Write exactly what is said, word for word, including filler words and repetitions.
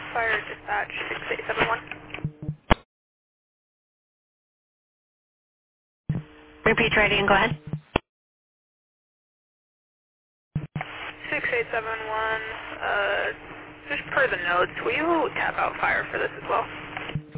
Fire dispatch six eight seven one. Repeat ready and go ahead. six eight seven one, uh, just per the notes, will you tap out fire for this as well?